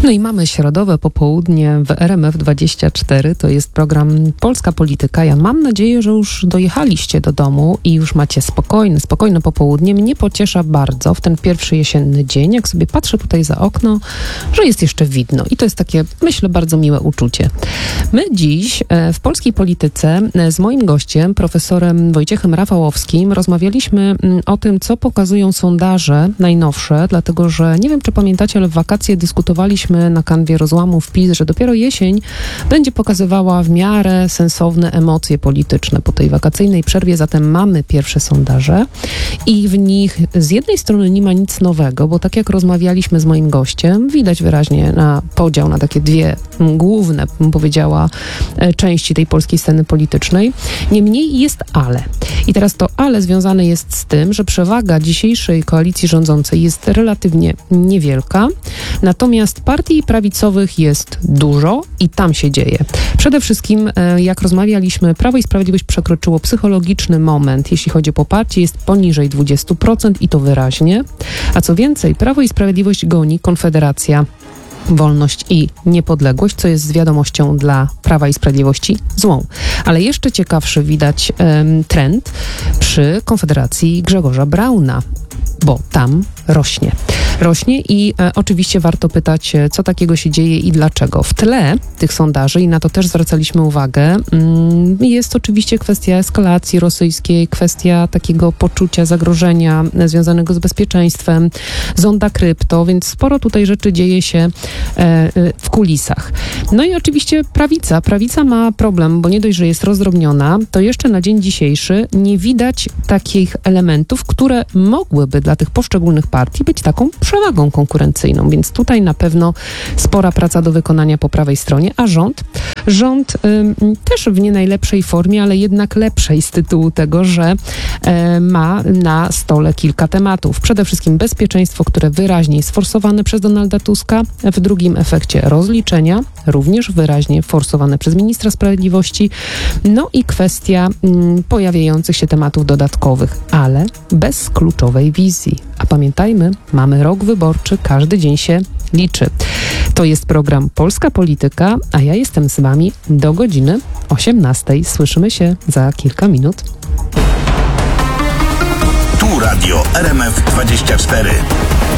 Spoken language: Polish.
No i mamy środowe popołudnie w RMF24. To jest program Polska Polityka. Ja mam nadzieję, że już dojechaliście do domu i już macie spokojne popołudnie. Mnie pociesza bardzo w ten pierwszy jesienny dzień, jak sobie patrzę tutaj za okno, że jest jeszcze widno. I to jest takie, myślę, bardzo miłe uczucie. My dziś w Polskiej Polityce z moim gościem, profesorem Wojciechem Rafałowskim, rozmawialiśmy o tym, co pokazują sondaże najnowsze, dlatego że nie wiem, czy pamiętacie, ale w wakacje dyskutowaliśmy na kanwie rozłamów PiS, że dopiero jesień będzie pokazywała w miarę sensowne emocje polityczne po tej wakacyjnej przerwie, zatem mamy pierwsze sondaże i w nich z jednej strony nie ma nic nowego, bo tak jak rozmawialiśmy z moim gościem, widać wyraźnie na podział na takie dwie główne, bym powiedziała, części tej polskiej sceny politycznej. Niemniej jest ale. I teraz to ale związane jest z tym, że przewaga dzisiejszej koalicji rządzącej jest relatywnie niewielka, natomiast partii prawicowych jest dużo i tam się dzieje. Przede wszystkim, jak rozmawialiśmy, Prawo i Sprawiedliwość przekroczyło psychologiczny moment, jeśli chodzi o poparcie, jest poniżej 20% i to wyraźnie. A co więcej, Prawo i Sprawiedliwość goni Konfederacja, Wolność i Niepodległość, co jest z wiadomością dla Prawa i Sprawiedliwości złą. Ale jeszcze ciekawszy widać trend przy Konfederacji Grzegorza Brauna, bo tam rośnie i oczywiście warto pytać, co takiego się dzieje i dlaczego. W tle tych sondaży, i na to też zwracaliśmy uwagę, jest oczywiście kwestia eskalacji rosyjskiej, kwestia takiego poczucia zagrożenia związanego z bezpieczeństwem, zonda krypto, więc sporo tutaj rzeczy dzieje się w kulisach. No i oczywiście prawica ma problem, bo nie dość, że jest rozdrobniona, to jeszcze na dzień dzisiejszy nie widać takich elementów, które mogłyby dla tych poszczególnych partii być taką przewagą konkurencyjną, więc tutaj na pewno spora praca do wykonania po prawej stronie, a rząd też w nie najlepszej formie, ale jednak lepszej z tytułu tego, że ma na stole kilka tematów. Przede wszystkim bezpieczeństwo, które wyraźnie jest forsowane przez Donalda Tuska, w drugim efekcie rozliczenia, również wyraźnie forsowane przez ministra sprawiedliwości, no i kwestia pojawiających się tematów dodatkowych, ale bez kluczowej wizji. A pamiętajmy, mamy rok wyborczy, każdy dzień się liczy. To jest program Polska Polityka, a ja jestem z wami do godziny 18. Słyszymy się za kilka minut. Tu Radio RMF24.